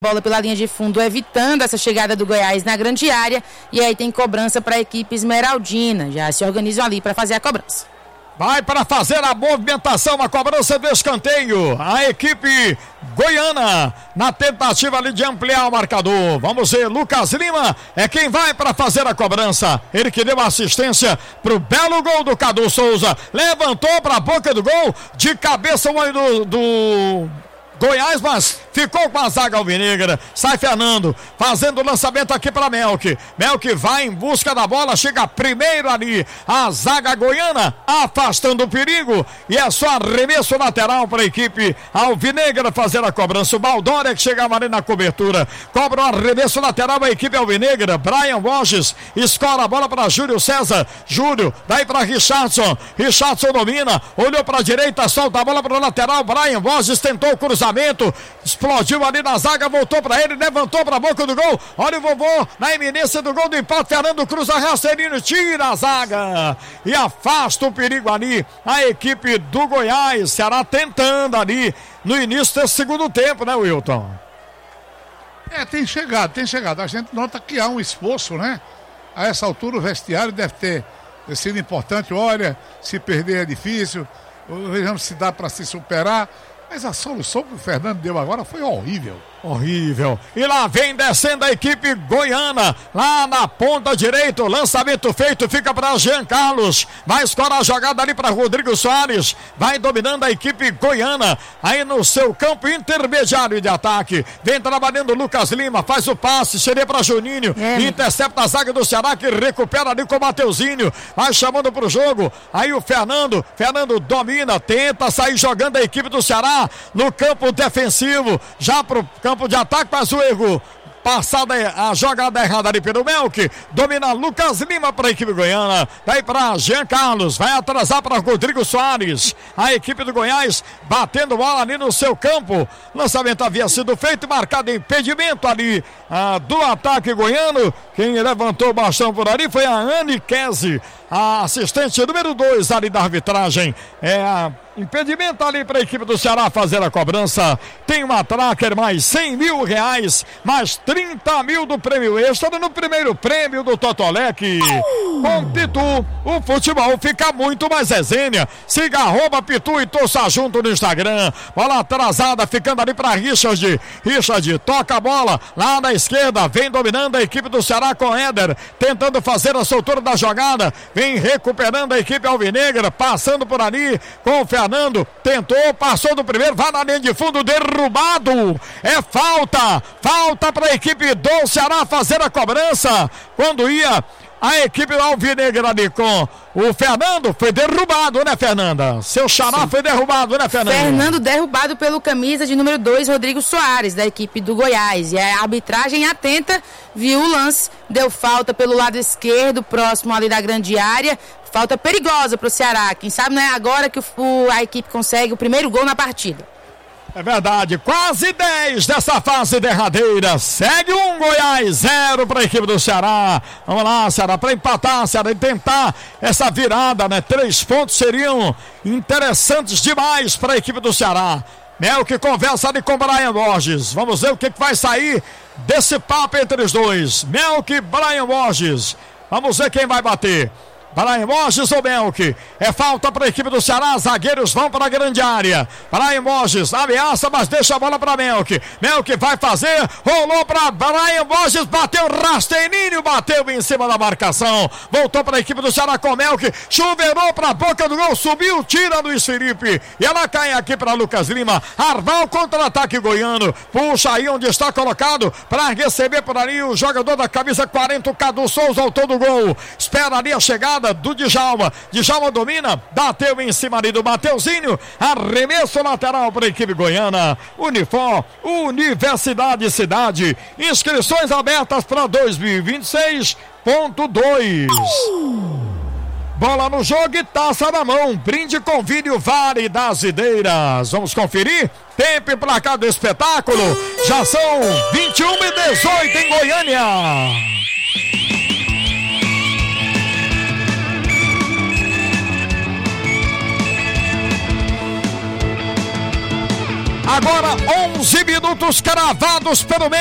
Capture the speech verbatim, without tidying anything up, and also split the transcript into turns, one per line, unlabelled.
bola pela linha de fundo, evitando essa chegada do Goiás na grande área, e aí tem cobrança para a equipe esmeraldina, já se organizam ali para fazer a cobrança.
Vai para fazer a movimentação, a cobrança do escanteio, a equipe goiana, na tentativa ali de ampliar o marcador. Vamos ver, Lucas Lima é quem vai para fazer a cobrança, ele que deu assistência pro belo gol do Cadu Souza, levantou para a boca do gol, de cabeça o olho do... do... Goiás, mas ficou com a zaga alvinegra. Sai Fernando, fazendo o lançamento aqui para Melk. Melk vai em busca da bola, chega primeiro ali. A zaga goiana afastando o perigo. E é só arremesso lateral para a equipe alvinegra fazer a cobrança. O Baldória que chegava ali na cobertura. Cobra o arremesso lateral a equipe alvinegra. Brian Borges escola a bola para Júlio César. Júlio, daí para Richardson. Richardson domina, olhou para a direita, solta a bola para o lateral. Brian Borges tentou o cruzamento. Explodiu ali na zaga, voltou para ele, levantou para a boca do gol. Olha o vovô na iminência do gol do empate. Fernando cruza rasteirinho, tira a zaga e afasta o perigo ali. A equipe do Goiás, Ceará tentando ali no início desse segundo tempo, né, Wilton?
É, tem chegado, tem chegado. A gente nota que há um esforço, né? A essa altura o vestiário deve ter, ter sido importante. Olha, se perder é difícil, vejamos se dá para se superar. Mas a solução que o Fernando deu agora foi horrível.
Horrível. E lá vem descendo a equipe goiana. Lá na ponta direita, lançamento feito, fica para Jean Carlos. Vai escorar a jogada ali para Rodrigo Soares. Vai dominando a equipe goiana. Aí no seu campo intermediário de ataque. Vem trabalhando o Lucas Lima. Faz o passe, seria para Juninho. É. Intercepta a zaga do Ceará que recupera ali com o Mateuzinho. Vai chamando para o jogo. Aí o Fernando. Fernando domina, tenta sair jogando a equipe do Ceará no campo defensivo. Já pro campo campo de ataque, mas o erro, passada a jogada errada ali pelo Melk, domina Lucas Lima para a equipe goiana, daí para Jean Carlos, vai atrasar para Rodrigo Soares, a equipe do Goiás batendo bola ali no seu campo, lançamento havia sido feito, marcado impedimento ali ah, do ataque goiano. Quem levantou o bastão por ali foi a Anne Kese, a assistente número dois ali da arbitragem. É a impedimento ali para a equipe do Ceará fazer a cobrança. Tem uma tracker, mais cem mil reais, mais trinta mil do prêmio extra no primeiro prêmio do Totolec. Com Pitu, o futebol fica muito mais resenha. Siga arroba Pitu e torça junto no Instagram. Bola atrasada, ficando ali para Richard. Richard toca a bola lá na esquerda, vem dominando a equipe do Ceará com Éder, tentando fazer a soltura da jogada. Vem recuperando a equipe alvinegra, passando por ali com o Fernando, tentou, passou do primeiro, vai na linha de fundo, derrubado, é falta, falta para a equipe do Ceará fazer a cobrança, quando ia a equipe alvinegra ali com o Fernando, foi derrubado, né, Fernanda? Seu xará foi derrubado, né, Fernanda?
Fernando derrubado pelo camisa de número dois, Rodrigo Soares, da equipe do Goiás. E a arbitragem atenta, viu o lance, deu falta pelo lado esquerdo, próximo ali da grande área. Falta perigosa para o Ceará. Quem sabe não é agora que o, a equipe consegue o primeiro gol na partida.
É verdade, quase dez dessa fase derradeira. Segue um, Goiás, zero para a equipe do Ceará. Vamos lá, Ceará, para empatar, Ceará, e tentar essa virada, né? Três pontos seriam interessantes demais para a equipe do Ceará. Mel que conversa ali com Brian Borges. Vamos ver o que, que vai sair desse papo entre os dois. Mel que Brian Borges. Vamos ver quem vai bater. Brian Borges ou Melk? É falta para a equipe do Ceará, zagueiros vão para a grande área. Brian Borges ameaça, mas deixa a bola para Melk. Melk vai fazer, rolou para Brian Borges, bateu rasteirinho, bateu em cima da marcação. Voltou para a equipe do Ceará com Melk, chuveirou para a boca do gol, subiu, tira Luiz Felipe. E ela cai aqui para Lucas Lima. Arval contra-ataque goiano. Puxa aí onde está colocado para receber por ali o jogador da camisa quarenta, o Cadu Souza, autor do gol. Espera ali a chegada do Djalma, Djalma domina, bateu em cima ali do Mateuzinho, arremesso lateral para a equipe goiana. Unifor, Universidade Cidade, inscrições abertas para dois mil e vinte e seis ponto dois. Bola no jogo e taça na mão, brinde com vídeo Vale das Videiras. Vamos conferir? Tempo e placar do espetáculo, já são vinte e uma e dezoito em Goiânia. Agora onze minutos cravados pelo meio.